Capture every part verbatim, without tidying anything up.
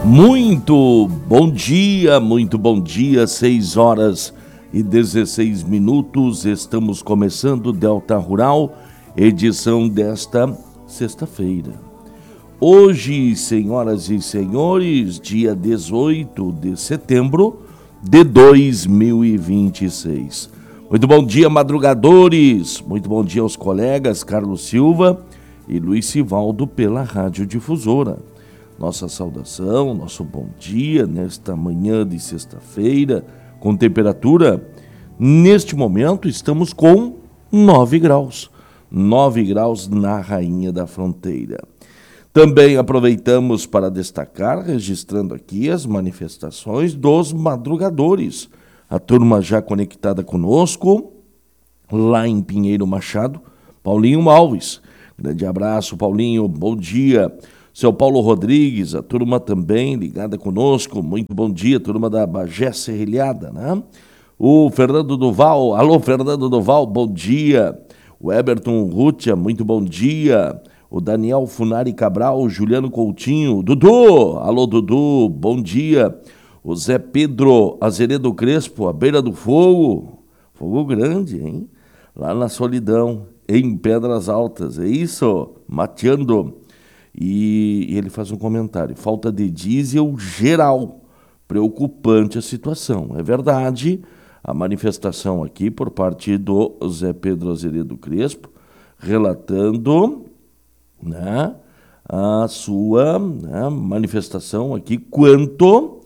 Muito bom dia, muito bom dia, seis horas e dezesseis minutos, estamos começando Delta Rural, edição desta sexta-feira. Hoje, senhoras e senhores, dia dezoito de setembro de dois mil e vinte e seis. Muito bom dia, madrugadores, muito bom dia aos colegas Carlos Silva e Luiz Sivaldo pela Rádio Difusora. Nossa saudação, nosso bom dia nesta manhã de sexta-feira, com temperatura, neste momento estamos com nove graus, nove graus na Rainha da Fronteira. Também aproveitamos para destacar, registrando aqui as manifestações dos madrugadores. A turma já conectada conosco, lá em Pinheiro Machado, Paulinho Alves. Grande abraço, Paulinho, bom dia. Seu Paulo Rodrigues, a turma também ligada conosco, muito bom dia, turma da Bagé Serrilhada, né? O Fernando Duval, alô Fernando Duval, bom dia. O Eberton Rútia, muito bom dia. O Daniel Funari Cabral, o Juliano Coutinho, Dudu, alô Dudu, bom dia. O Zé Pedro Azeredo Crespo, à beira do fogo, fogo grande, hein? Lá na Solidão, em Pedras Altas, é isso? Mateando. E ele faz um comentário, falta de diesel geral, preocupante a situação. É verdade, a manifestação aqui por parte do Zé Pedro Azeredo Crespo, relatando, né, a sua, né, manifestação aqui quanto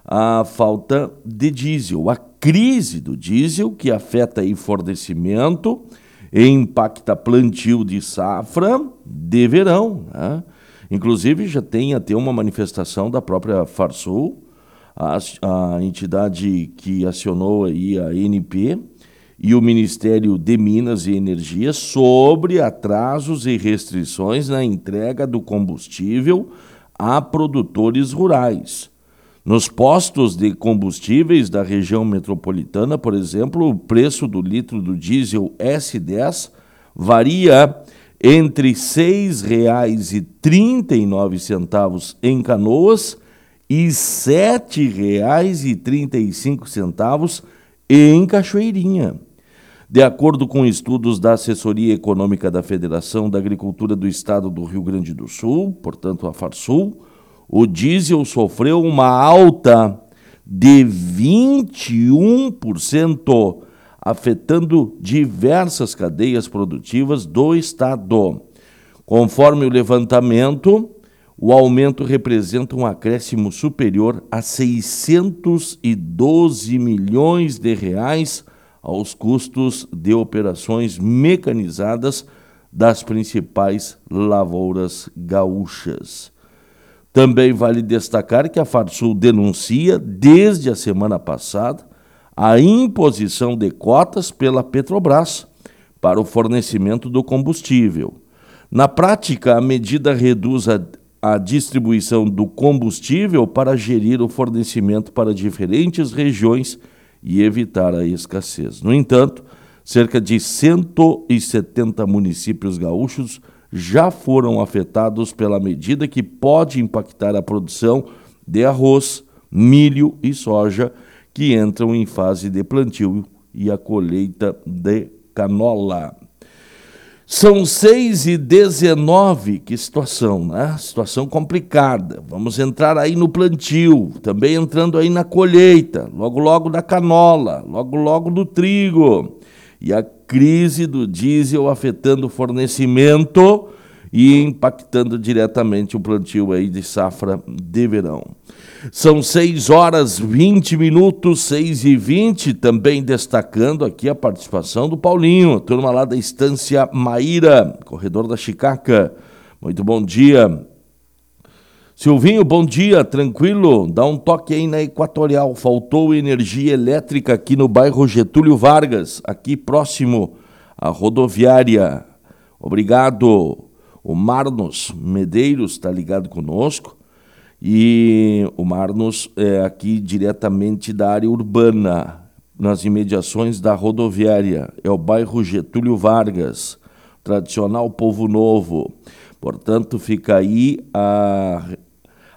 à falta de diesel, a crise do diesel que afeta aí fornecimento e impacta plantio de safra de verão, né? Inclusive, já tem até uma manifestação da própria Farsul, a, a entidade que acionou aí a A N P e o Ministério de Minas e Energia sobre atrasos e restrições na entrega do combustível a produtores rurais. Nos postos de combustíveis da região metropolitana, por exemplo, o preço do litro do diesel S dez varia entre seis reais e trinta e nove centavos em Canoas e sete reais e trinta e cinco centavos em Cachoeirinha. De acordo com estudos da Assessoria Econômica da Federação da Agricultura do Estado do Rio Grande do Sul, portanto a Farsul, o diesel sofreu uma alta de vinte e um por cento, afetando diversas cadeias produtivas do Estado. Conforme o levantamento, o aumento representa um acréscimo superior a seiscentos e doze milhões de reais aos custos de operações mecanizadas das principais lavouras gaúchas. Também vale destacar que a Farsul denuncia, desde a semana passada, a imposição de cotas pela Petrobras para o fornecimento do combustível. Na prática, a medida reduz a, a distribuição do combustível para gerir o fornecimento para diferentes regiões e evitar a escassez. No entanto, cerca de cento e setenta municípios gaúchos já foram afetados pela medida que pode impactar a produção de arroz, milho e soja, que entram em fase de plantio e a colheita de canola. São seis e dezenove, que situação, né? Situação complicada. Vamos entrar aí no plantio, também entrando aí na colheita, logo logo da canola, logo logo do trigo. E a crise do diesel afetando o fornecimento e impactando diretamente o plantio aí de safra de verão. São seis horas e vinte minutos, seis e vinte, também destacando aqui a participação do Paulinho, turma lá da Estância Maíra, corredor da Chicaca. Muito bom dia. Silvinho, bom dia, tranquilo? Dá um toque aí na Equatorial, faltou energia elétrica aqui no bairro Getúlio Vargas, aqui próximo à rodoviária. Obrigado. O Marnos Medeiros está ligado conosco. E o Marnos é aqui diretamente da área urbana, nas imediações da rodoviária. É o bairro Getúlio Vargas, tradicional Povo Novo. Portanto, fica aí a,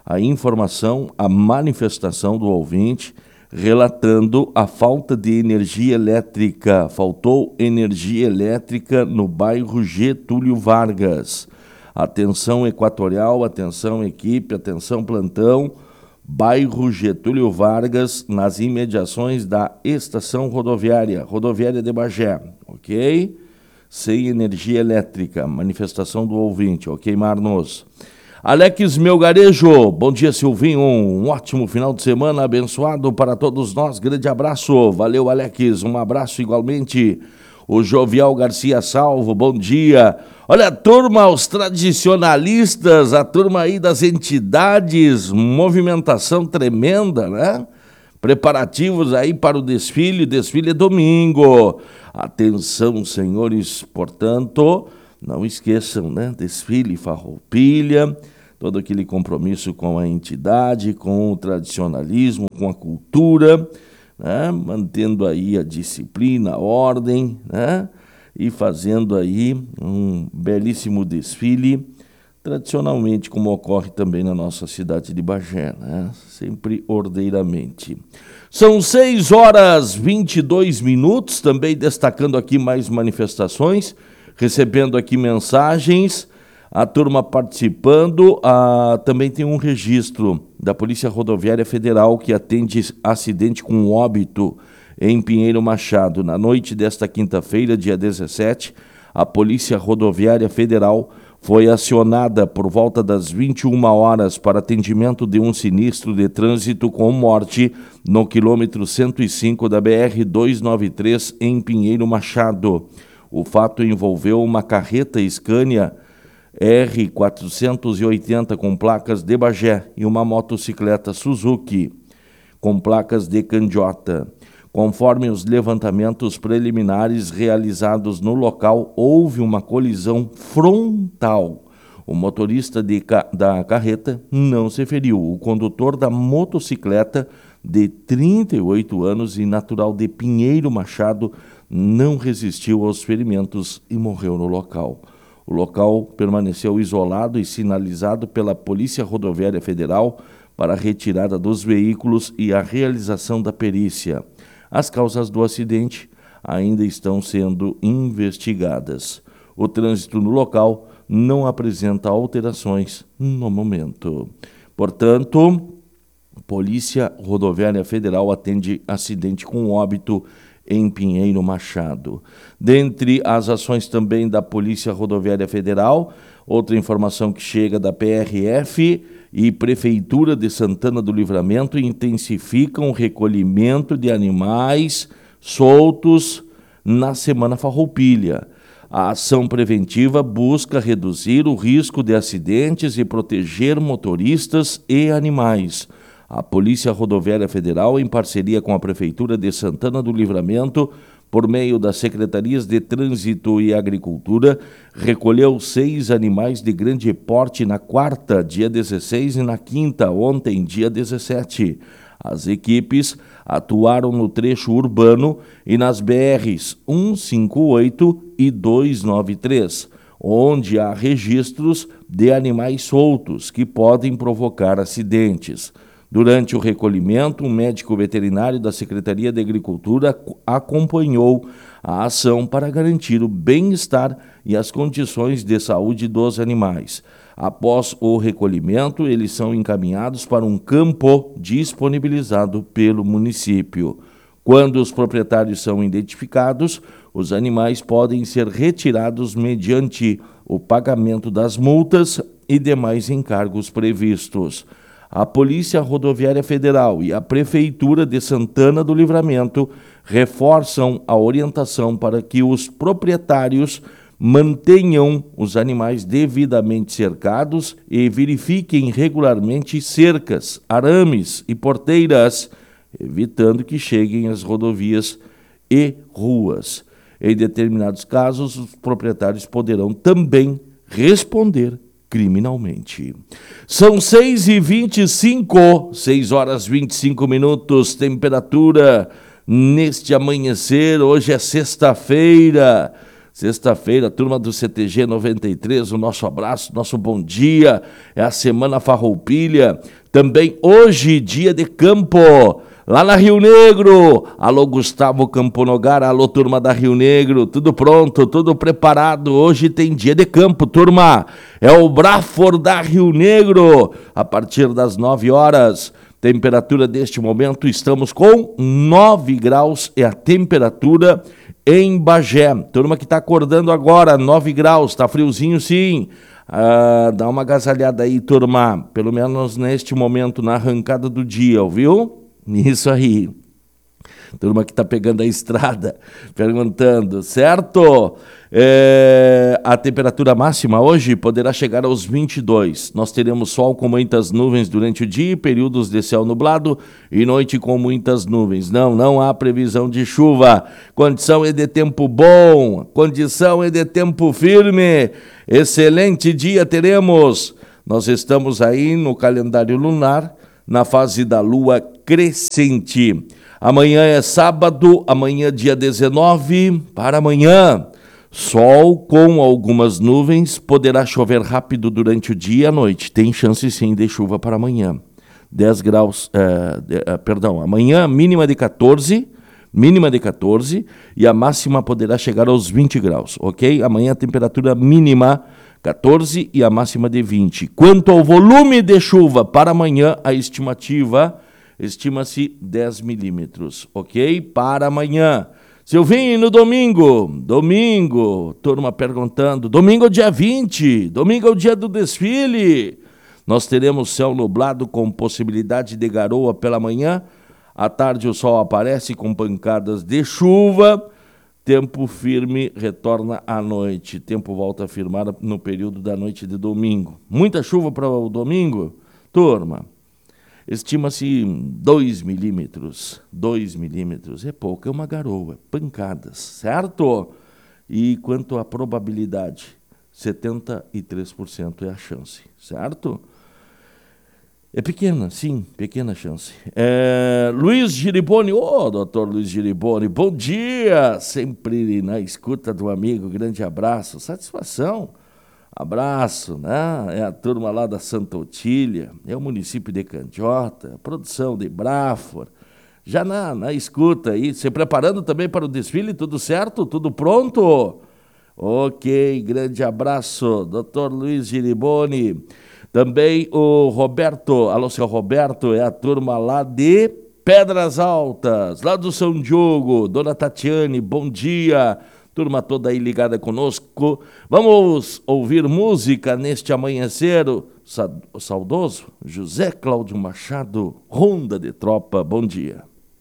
a informação, a manifestação do ouvinte, relatando a falta de energia elétrica. Faltou energia elétrica no bairro Getúlio Vargas. Atenção Equatorial, atenção equipe, atenção plantão, bairro Getúlio Vargas, nas imediações da estação rodoviária, rodoviária de Bagé, ok? Sem energia elétrica, manifestação do ouvinte, ok, Marnos? Alex Melgarejo, bom dia Silvinho, um ótimo final de semana abençoado para todos nós, grande abraço, valeu Alex, um abraço igualmente. O Jovial Garcia Salvo, bom dia. Olha a turma, os tradicionalistas, a turma aí das entidades, movimentação tremenda, né? Preparativos aí para o desfile, desfile é domingo. Atenção, senhores, portanto, não esqueçam, né? Desfile Farroupilha, todo aquele compromisso com a entidade, com o tradicionalismo, com a cultura, né? Mantendo aí a disciplina, a ordem, né? E fazendo aí um belíssimo desfile, tradicionalmente, como ocorre também na nossa cidade de Bagé, né? Sempre ordeiramente. São seis horas e vinte e dois minutos, também destacando aqui mais manifestações, recebendo aqui mensagens, a turma participando, a, também tem um registro da Polícia Rodoviária Federal que atende acidente com óbito em Pinheiro Machado. Na noite desta quinta-feira, dia dezessete, a Polícia Rodoviária Federal foi acionada por volta das vinte e uma horas para atendimento de um sinistro de trânsito com morte no quilômetro cento e cinco da B R duzentos e noventa e três em Pinheiro Machado. O fato envolveu uma carreta Scania R quatrocentos e oitenta com placas de Bagé e uma motocicleta Suzuki com placas de Candiota. Conforme os levantamentos preliminares realizados no local, houve uma colisão frontal. O motorista de ca- da carreta não se feriu. O condutor da motocicleta, de trinta e oito anos e natural de Pinheiro Machado, não resistiu aos ferimentos e morreu no local. O local permaneceu isolado e sinalizado pela Polícia Rodoviária Federal para a retirada dos veículos e a realização da perícia. As causas do acidente ainda estão sendo investigadas. O trânsito no local não apresenta alterações no momento. Portanto, Polícia Rodoviária Federal atende acidente com óbito em Pinheiro Machado. Dentre as ações também da Polícia Rodoviária Federal, outra informação que chega da P R F e Prefeitura de Santana do Livramento intensificam o recolhimento de animais soltos na Semana Farroupilha. A ação preventiva busca reduzir o risco de acidentes e proteger motoristas e animais. A Polícia Rodoviária Federal, em parceria com a Prefeitura de Santana do Livramento, por meio das Secretarias de Trânsito e Agricultura, recolheu seis animais de grande porte na quarta, dia dezesseis, e na quinta, ontem, dia dezessete. As equipes atuaram no trecho urbano e nas B Rs cento e cinquenta e oito e duzentos e noventa e três, onde há registros de animais soltos que podem provocar acidentes. Durante o recolhimento, um médico veterinário da Secretaria de Agricultura acompanhou a ação para garantir o bem-estar e as condições de saúde dos animais. Após o recolhimento, eles são encaminhados para um campo disponibilizado pelo município. Quando os proprietários são identificados, os animais podem ser retirados mediante o pagamento das multas e demais encargos previstos. A Polícia Rodoviária Federal e a Prefeitura de Santana do Livramento reforçam a orientação para que os proprietários mantenham os animais devidamente cercados e verifiquem regularmente cercas, arames e porteiras, evitando que cheguem às rodovias e ruas. Em determinados casos, os proprietários poderão também responder criminalmente. São seis e vinte e cinco, seis horas e vinte e cinco minutos, temperatura neste amanhecer, hoje é sexta-feira, Sexta-feira, turma do C T G noventa e três, o nosso abraço, nosso bom dia. É a Semana Farroupilha. Também hoje, dia de campo, lá na Rio Negro. Alô, Gustavo Camponogara, alô, turma da Rio Negro. Tudo pronto, tudo preparado. Hoje tem dia de campo, turma. É o Brafor da Rio Negro. A partir das nove horas. Temperatura deste momento, estamos com nove graus, é a temperatura em Bagé. Turma que está acordando agora, nove graus, está friozinho sim. Ah, dá uma agasalhada aí, turma, pelo menos neste momento, na arrancada do dia, ouviu? Isso aí. Turma que está pegando a estrada, perguntando, certo? É, a temperatura máxima hoje poderá chegar aos vinte e dois. Nós teremos sol com muitas nuvens durante o dia, períodos de céu nublado e noite com muitas nuvens. Não, não há previsão de chuva. Condição é de tempo bom, condição é de tempo firme. Excelente dia teremos. Nós estamos aí no calendário lunar, na fase da lua crescente. Amanhã é sábado, amanhã dia dezenove, para amanhã. Sol com algumas nuvens, poderá chover rápido durante o dia e a noite. Tem chance sim de chuva para amanhã. dez graus, é, é, perdão, amanhã mínima de quatorze, mínima de quatorze e a máxima poderá chegar aos vinte graus, ok? Amanhã a temperatura mínima quatorze e a máxima de vinte. Quanto ao volume de chuva para amanhã, a estimativa... estima-se dez milímetros, ok? Para amanhã. Silvinho, no domingo, domingo, turma perguntando, domingo é o dia vinte, domingo é o dia do desfile. Nós teremos céu nublado com possibilidade de garoa pela manhã, à tarde o sol aparece com pancadas de chuva, tempo firme retorna à noite, tempo volta a firmar no período da noite de domingo. Muita chuva para o domingo, turma? Estima-se dois milímetros, dois milímetros, é pouco, é uma garoa, pancadas, certo? E quanto à probabilidade, setenta e três por cento é a chance, certo? É pequena, sim, pequena chance. É, Luiz Giriboni, ô, oh, doutor Luiz Giriboni, bom dia, sempre na escuta do amigo, grande abraço, satisfação. Abraço, né? É a turma lá da Santa Otília, é o município de Candiota, produção de Brafor, já na, na escuta aí, se preparando também para o desfile, tudo certo? Tudo pronto? Ok, grande abraço, doutor Luiz Giriboni. Também o Roberto, alô, seu Roberto, é a turma lá de Pedras Altas, lá do São Diogo, dona Tatiane, bom dia. Turma toda aí ligada conosco. Vamos ouvir música neste amanhecer. O saudoso José Cláudio Machado, Ronda de Tropa. Bom dia.